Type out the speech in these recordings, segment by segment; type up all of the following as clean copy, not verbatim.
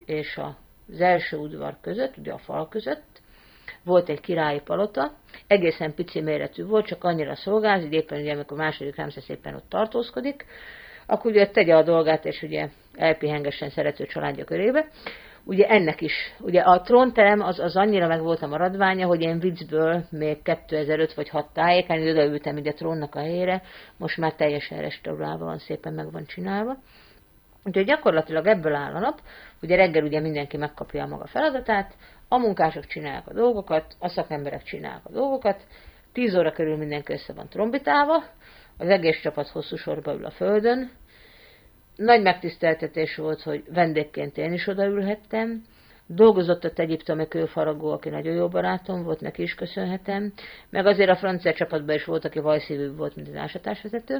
és az első udvar között, ugye a fal között, volt egy királyi palota, egészen pici méretű volt, csak annyira szolgál, hogy éppen ugye, amikor második Ramszesz éppen ott tartózkodik, akkor ugye tegye a dolgát, és ugye elpihengessen szerető családja körébe. Ugye ennek is, ugye a trónterem az annyira meg volt a maradványa, hogy én viccből még 2005 vagy 6 tájékán odaültem ide a trónnak a helyére, most már teljesen restaurálva van, szépen meg van csinálva. Úgyhogy gyakorlatilag ebből áll a nap, ugye reggel ugye mindenki megkapja a maga feladatát, a munkások csinálják a dolgokat, a szakemberek csinálják a dolgokat, 10 óra körül mindenki össze van trombitálva, az egész csapat hosszú sorba ül a földön. Nagy megtiszteltetés volt, hogy vendégként én is odaülhettem. Dolgozott ott egyiptomi kőfaragó, aki nagyon jó barátom volt, neki is köszönhetem. Meg azért a francia csapatban is volt, aki vajszívűbb volt, mint az ásatásvezető.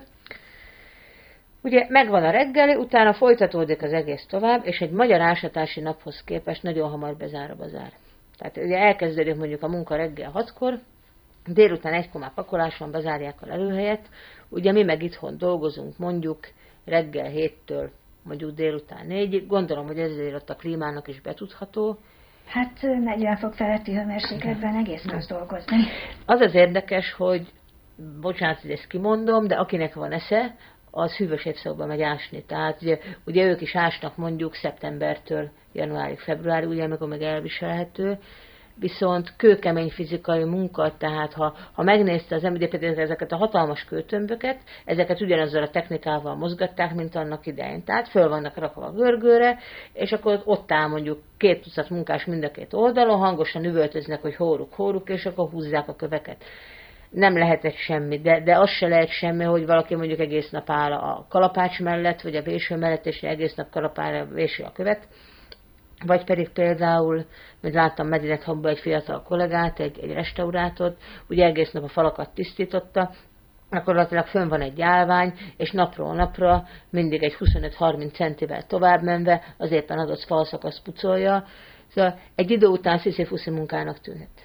Ugye megvan a reggeli, utána folytatódik az egész tovább, és egy magyar ásatási naphoz képest nagyon hamar bezár a bazár. Tehát ugye elkezdődik mondjuk a munka reggel 6-kor, délután 1-kor már pakolás van, bezárják a lelőhelyet, ugye mi meg itthon dolgozunk mondjuk reggel 7-től mondjuk délután 4-ig, gondolom, hogy ezért ott a klímának is betudható. Hát 40 fok feletti hőmérsékletben egész rossz dolgozni. Az az érdekes, hogy, bocsánat, hogy ezt kimondom, de akinek van esze, az hűvös évszakban megy ásni. Tehát ugye ők is ásnak mondjuk szeptembertől januárig, februárig, ugye, amikor meg elviselhető, viszont kőkemény fizikai munka, tehát ha megnézte az ember, például ezeket a hatalmas kőtömböket, ezeket ugyanazzal a technikával mozgatták, mint annak idején. Tehát föl vannak rakva a görgőre, és akkor ott áll mondjuk 2 tucat munkás mind a két oldalon, hangosan üvöltöznek, hogy hóruk, és akkor húzzák a köveket. Nem lehetett semmi, de az se lehet semmi, hogy valaki mondjuk egész nap áll a kalapács mellett, vagy a véső mellett, és egész nap kalapára vési a követ. Vagy pedig például, mint láttam Medinet-Habban egy fiatal kollégát, egy restaurátort, ugye egész nap a falakat tisztította, gyakorlatilag fönn van egy állvány, és napról napra mindig egy 25-30 centivel tovább menve az éppen adott falszakasz pucolja. Szóval egy idő után sziszi-fuszi munkának tűnhet.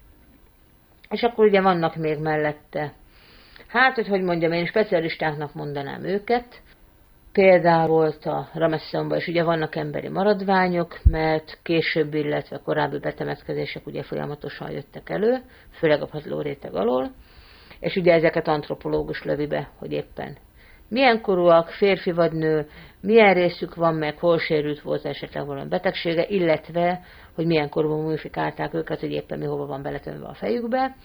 És akkor ugye vannak még mellette, hát, hogy mondjam, én specialistáknak mondanám őket. Például volt a Ramesszaonban is ugye vannak emberi maradványok, mert később, illetve korábbi betemetkezések ugye folyamatosan jöttek elő, főleg a padlóréteg alól, és ugye ezeket antropológus lövi be, hogy éppen milyen korúak, férfi vagy nő, milyen részük van meg, hol sérült volt esetleg valami betegsége, illetve, hogy milyen korúban mumifikálták őket, hogy éppen mi hova van beletömve a fejükbe.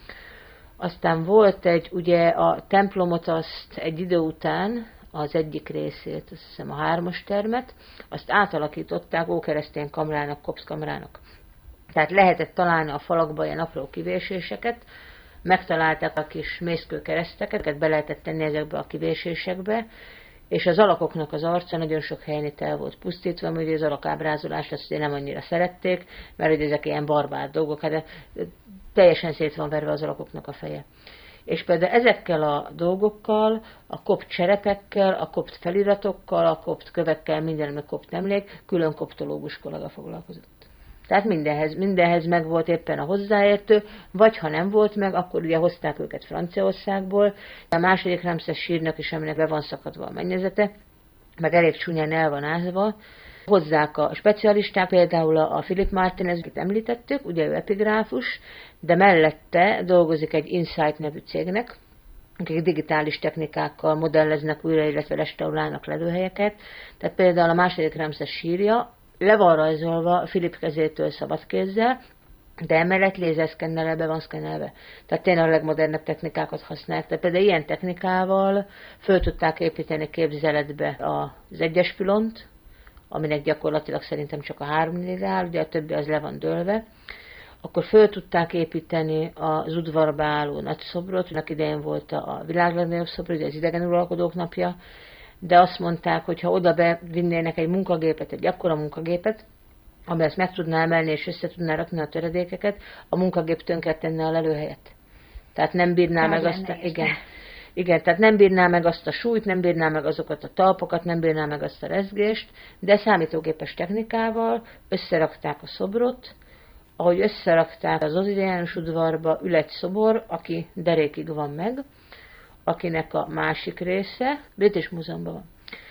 Aztán volt ugye a templomot azt egy idő után, az egyik részét, azt hiszem a 3-as termet, azt átalakították ókeresztény kamrának, kopszkamrának. Tehát lehetett találni a falakba ilyen apró kivéséseket, megtalálták a kis mészkőkereszteket, be lehetett tenni ezekbe a kivésésekbe, és az alakoknak az arca nagyon sok helyen itt el volt pusztítva, mert az alakábrázolást azt nem annyira szerették, mert hogy ezek ilyen barbár dolgok, de teljesen szét van verve az alakoknak a feje. És például ezekkel a dolgokkal, a kopt cserepekkel, a kopt feliratokkal, a kopt kövekkel, minden, ami kopt emlék, külön koptológus kollega foglalkozott. Tehát mindenhez meg volt éppen a hozzáértő, vagy ha nem volt meg, akkor ugye hozták őket Franciaországból. A második Ramszesz sírnak is, aminek be van szakadva a mennyezete, meg elég csúnyán el van ázva. Hozzák a specialisták, például a Philip Martinez, akit említettük, ugye ő epigráfus, de mellette dolgozik egy Insight nevű cégnek, akik digitális technikákkal modelleznek újra, illetve restaurálnak lelőhelyeket. Tehát például a második Ramszesz sírja le van rajzolva Philip kezétől szabad kézzel, de emellett lézerszkennellel be van szkennelve. Tehát tényleg a legmodernebb technikákat használják. Tehát például ilyen technikával föl tudták építeni képzeletbe az egyes pülont, aminek gyakorlatilag szerintem csak a 3 áll, ugye a többi az le van dőlve. Akkor föl tudták építeni az udvarba álló nagy szobrot, annak idején volt a világ legnagyobb szobor, ugye az idegen uralkodók napja, de azt mondták, hogy ha oda bevinnének egy munkagépet, egy akkora munkagépet, ami ezt meg tudná emelni és össze tudná rakni a töredékeket, a munkagép tönkretenne a lelőhelyet. Tehát nem bírná meg azt a... Igen, tehát nem bírná meg azt a súlyt, nem bírná meg azokat a talpokat, nem bírná meg azt a rezgést, de számítógépes technikával összerakták a szobrot, ahogy összerakták az Ozidiánus udvarba, ül egy szobor, aki derékig van meg, akinek a másik része British Múzeumban van.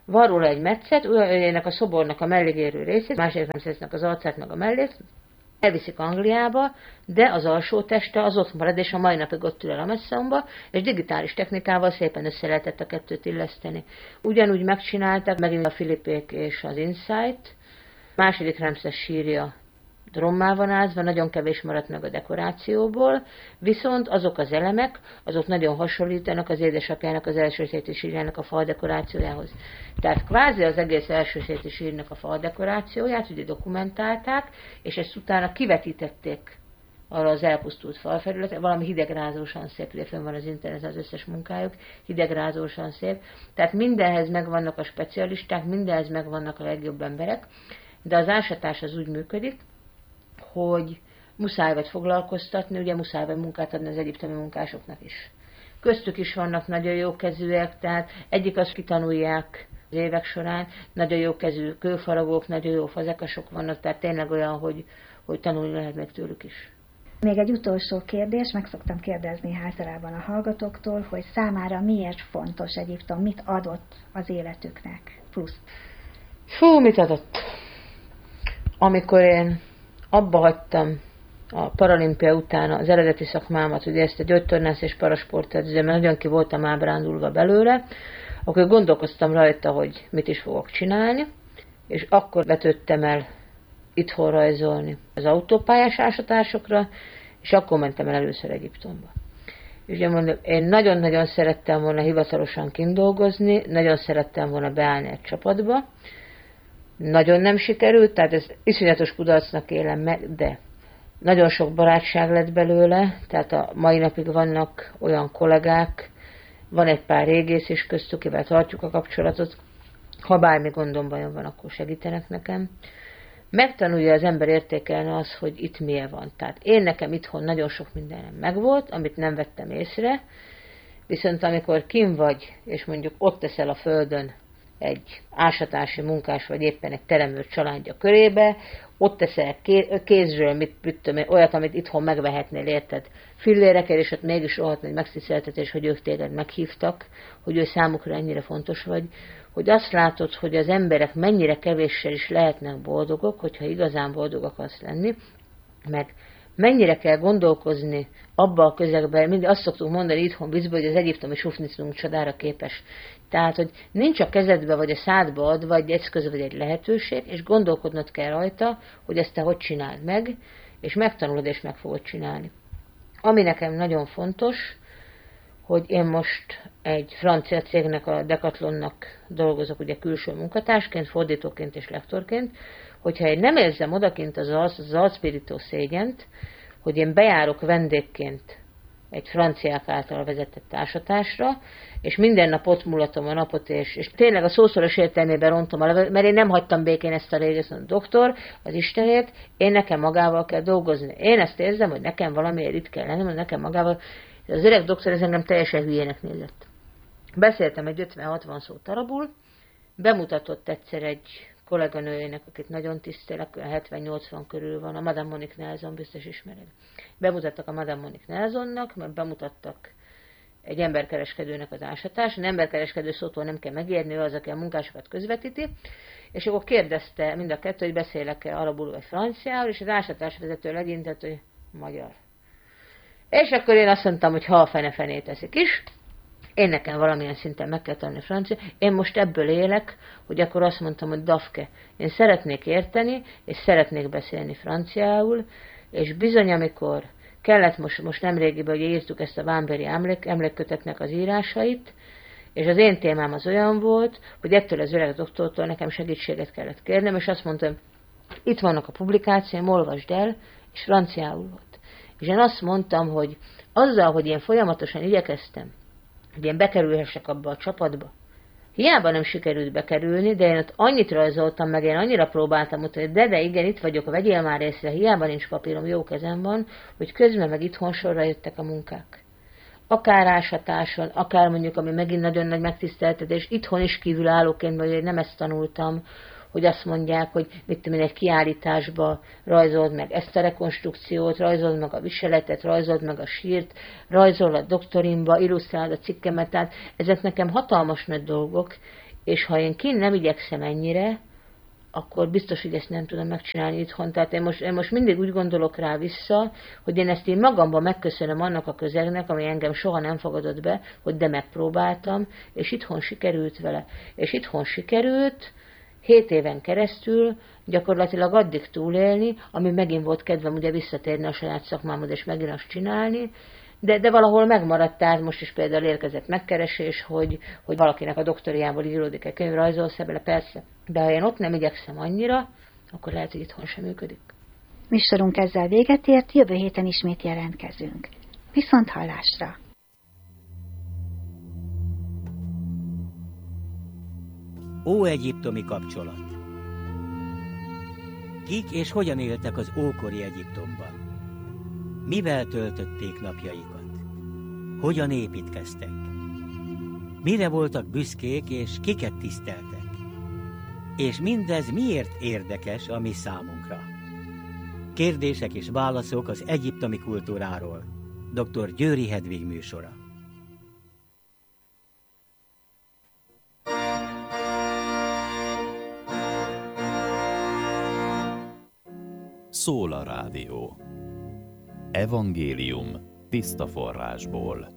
van róla egy metszet, ennek a szobornak a mellégérő részét, második Ramszesznek az arcát meg a mellét, elviszik Angliába, de az alsó teste az ott marad, és a mai napig ott ül a Ramesszaumba, és digitális technikával szépen össze lehetett a kettőt illeszteni. Ugyanúgy megcsinálták megint a Filipék és az Insight, második Ramszesz sírja rommá van ázva, nagyon kevés maradt meg a dekorációból, viszont azok az elemek, azok nagyon hasonlítanak az édesapjának az elsőséti sírjának a faldekorációjához. Tehát kvázi az egész elsőséti sírnak a faldekorációját ugye dokumentálták, és ezt utána kivetítették arra az elpusztult falfelületre, valami hidegrázósan szép, ugye fönn van az interneten az összes munkájuk, hidegrázósan szép. Tehát mindenhez megvannak a specialisták, mindenhez megvannak a legjobb emberek, de az ásatás az úgy működik, hogy muszáj vagy foglalkoztatni, ugye muszáj vagy munkát adni az egyiptomi munkásoknak is. Köztük is vannak nagyon jókezűek, tehát egyik azt kitanulják az évek során, nagyon jókezű kőfaragók, nagyon jó fazekasok vannak, tehát tényleg olyan, hogy tanulni lehet meg tőlük is. Még egy utolsó kérdés, meg szoktam kérdezni általában a hallgatóktól, hogy számára miért fontos Egyiptom, mit adott az életüknek plusz? Fú, mit adott? Amikor én abba hagytam a paralimpia után az eredeti szakmámat, ugye ezt a gyógytornász és parasportedző, mert nagyon ki voltam ábrándulva belőle, akkor gondolkoztam rajta, hogy mit is fogok csinálni, és akkor vetődtem el itthon rajzolni az autópályás ásatásokra, és akkor mentem el először Egyiptomba. És én mondom, én nagyon-nagyon szerettem volna hivatalosan kint dolgozni, nagyon szerettem volna beállni egy csapatba, nagyon nem sikerült, tehát ez iszonyatos kudarcnak élem meg, de nagyon sok barátság lett belőle, tehát a mai napig vannak olyan kollégák, van egy pár régész is köztük, kivel tartjuk a kapcsolatot, ha bármi gondom, bajom van, akkor segítenek nekem. Megtanulja az ember értékelni az, hogy itt milyen van. Tehát én nekem itthon nagyon sok mindenem megvolt, amit nem vettem észre, viszont amikor kim vagy, és mondjuk ott teszel a földön egy ásatási munkás, vagy éppen egy teremő családja körébe, ott teszel kézről olyat, amit itthon megvehetnél, érted? Fillérekkel, és ott mégis rohadt nagy megtiszteltetés, hogy ők téged meghívtak, hogy ő számukra ennyire fontos vagy, hogy azt látod, hogy az emberek mennyire kevéssel is lehetnek boldogok, hogyha igazán boldog akarsz lenni, meg mennyire kell gondolkozni abba a közegben, mindig azt szoktuk mondani itthon viccből, hogy az egyiptomi sufniclunk csodára képes. Tehát, hogy nincs a kezedbe vagy a szádba adva egy eszköz vagy egy lehetőség, és gondolkodnod kell rajta, hogy ezt te hogy csináld meg, és megtanulod és meg fogod csinálni. Ami nekem nagyon fontos, hogy én most egy francia cégnek, a Decathlonnak dolgozok ugye külső munkatársként, fordítóként és lektorként, hogyha én nem érzem odakint az arcpirító szégyent, hogy én bejárok vendégként egy franciák által vezetett ásatásra, és minden nap ott mulatom a napot, és tényleg a szószoros értelmében rontom a levelet, mert én nem hagytam békén ezt a régészt, a doktor, az Istenért, én nekem magával kell dolgozni. Én ezt érzem, hogy nekem valamiért itt kell lennem, hogy nekem magával. Az öreg doktor ez engem teljesen hülyének nézett. Beszéltem egy 50-60 szót arabul, bemutatott egyszer egy kolléganőjének, akit nagyon tisztelek, 70-80 körül van, a Madame Monique Nelson, biztos ismered. Bemutattak a Madame Monique Nelsonnak, mert bemutattak egy emberkereskedőnek az ásatás. Az emberkereskedő szótól nem kell megérni, ő az, aki a munkásokat közvetíti, és akkor kérdezte mind a kettő, hogy beszélek-e arabul vagy franciául, és az ásatásvezető legyintett, hogy magyar. És akkor én azt mondtam, hogy ha a fene-fenét eszik is, én nekem valamilyen szinten meg kell tanulni francia. Én most ebből élek, hogy akkor azt mondtam, hogy Dafke, én szeretnék érteni, és szeretnék beszélni franciául, és bizony, amikor kellett most nemrégiben, hogy írtuk ezt a Vámberi emlékkötetnek az írásait, és az én témám az olyan volt, hogy ettől az öreg doktortól nekem segítséget kellett kérnem, és azt mondtam, itt vannak a publikációim, olvasd el, és franciául volt. És én azt mondtam, hogy azzal, hogy én folyamatosan igyekeztem, hogy én bekerülhessek abba a csapatba, hiába nem sikerült bekerülni, de én ott annyit rajzoltam meg, én annyira próbáltam mutatni, de igen, itt vagyok, vegyél már részre, hiába nincs papírom, jó kezem van, hogy közben meg itthon sorra jöttek a munkák. Akár ásatáson, akár mondjuk, ami megint nagyon nagy megtiszteltetés, itthon is kívülállóként, vagy nem ezt tanultam, hogy azt mondják, hogy mit tudom én, egy kiállításba rajzold meg ezt a rekonstrukciót, rajzold meg a viseletet, rajzold meg a sírt, rajzol a doktorimba, illusztrálod a cikkemet, tehát ezek nekem hatalmas nagy dolgok, és ha én kint nem igyekszem ennyire, akkor biztos, hogy ezt nem tudom megcsinálni itthon. Tehát én most mindig úgy gondolok rá vissza, hogy én ezt magamban megköszönöm annak a közegnek, ami engem soha nem fogadott be, hogy de megpróbáltam, és itthon sikerült vele. És itthon sikerült 7 éven keresztül gyakorlatilag addig túlélni, ami megint volt kedvem ugye visszatérni a saját szakmámhoz, és megint azt csinálni, de valahol megmaradt, tehát most is például érkezett megkeresés, hogy valakinek a doktoriából íródik egy könyv, rajzolsz bele, persze. De ha én ott nem igyekszem annyira, akkor lehet, hogy itthon sem működik. Műsorunk ezzel véget ért, jövő héten ismét jelentkezünk. Viszont hallásra! Óegyiptomi kapcsolat. Kik és hogyan éltek az ókori Egyiptomban? Mivel töltötték napjaikat? Hogyan építkeztek? Mire voltak büszkék és kiket tiszteltek? És mindez miért érdekes a mi számunkra? Kérdések és válaszok az egyiptomi kultúráról. Dr. Győri Hedvig műsora. Szól a rádió. Evangélium tiszta forrásból.